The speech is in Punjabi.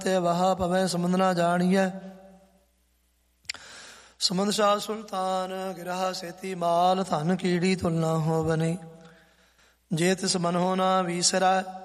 ਤੇ ਵਹਾ ਪਵੈ ਸਮੁੰਦ ਨਾ ਜਾਣੀਐ। ਸਮੁੰਦ ਸ਼ਾਹ ਸੁਲਤਾਨ ਗਿਰਹਾ ਸੇਤੀ ਮਾਲ, ਧਨ ਕੀੜੀ ਤੁਲ ਨਾ ਹੋ ਬਨੀ। ਜੇ ਤਿਸ ਮਨਹੁ ਨਾ ਵੀਸਰੈ